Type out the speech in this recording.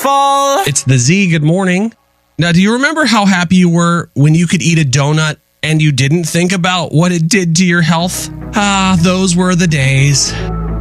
fall. It's the Z. Good morning. Now, do you remember how happy you were when you could eat a donut and you didn't think about what it did to your health? Ah, those were the days.